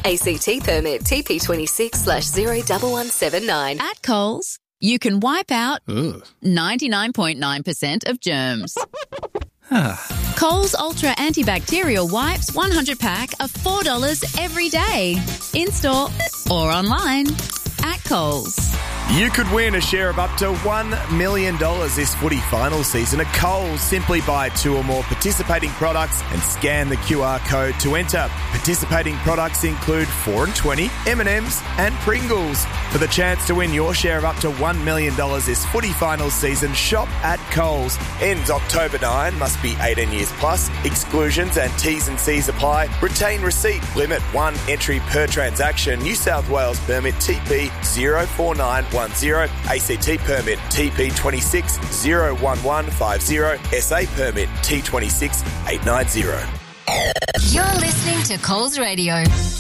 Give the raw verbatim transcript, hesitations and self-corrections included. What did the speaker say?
A C T permit T P twenty-six slash zero one one seven nine. At Coles, you can wipe out Ugh. ninety-nine point nine percent of germs. Coles Ultra Antibacterial Wipes one hundred pack are four dollars every day. In-store or online at Coles. You could win a share of up to one million dollars this footy final season at Coles. Simply buy two or more participating products and scan the Q R code to enter. Participating products include four and twenty, M and M's and Pringles. For the chance to win your share of up to one million dollars this footy final season, shop at Coles. Ends October ninth, must be eighteen years plus. Exclusions and T's and C's apply. Retain receipt. Limit one entry per transaction. New South Wales permit T P zero four nine one zero. A C T permit T P twenty-six zero one one five zero. S A permit T twenty-six eight nine zero. You're listening to Coles Radio.